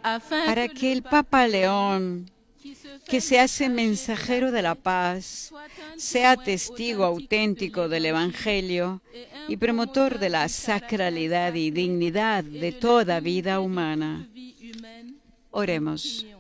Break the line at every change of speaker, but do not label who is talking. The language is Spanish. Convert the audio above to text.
para que el Papa León, que se hace mensajero de la paz, sea testigo auténtico del Evangelio y promotor de la sacralidad y dignidad de toda vida humana. Oremos.